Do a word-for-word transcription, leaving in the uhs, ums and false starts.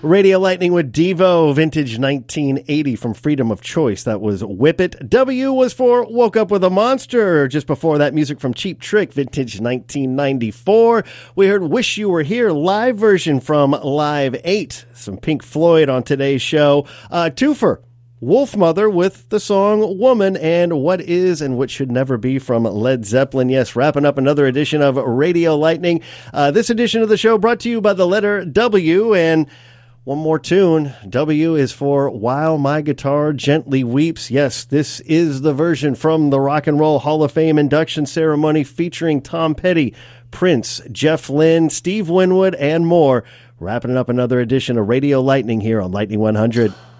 Radio Lightning with Devo, vintage nineteen eighty from Freedom of Choice. That was Whip It. W was for Woke Up With a Monster. Just before that, music from Cheap Trick, vintage nineteen ninety-four. We heard Wish You Were Here, live version from Live eight. Some Pink Floyd on today's show. Uh, twofer. Wolfmother with the song Woman, and What Is and What Should Never Be from Led Zeppelin. Yes, wrapping up another edition of Radio Lightning. Uh, this edition of the show brought to you by the letter W, and one more tune. W is for While My Guitar Gently Weeps. Yes, this is the version from the Rock and Roll Hall of Fame induction ceremony featuring Tom Petty, Prince, Jeff Lynne, Steve Winwood, and more. Wrapping up another edition of Radio Lightning here on Lightning one hundred.